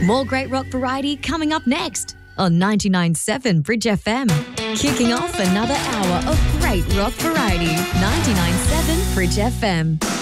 More great rock variety coming up next on 99.7 Bridge FM. Kicking off another hour of great rock variety. 99.7 Bridge FM.